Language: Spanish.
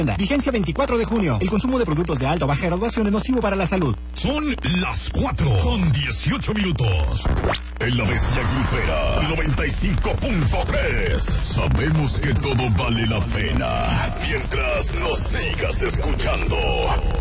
Vigencia 24 de junio. El consumo de productos de alta o baja graduación es nocivo para la salud. Son las 4:18. En la Bestia Grupera 95.3. Sabemos que todo vale la pena mientras nos sigas escuchando.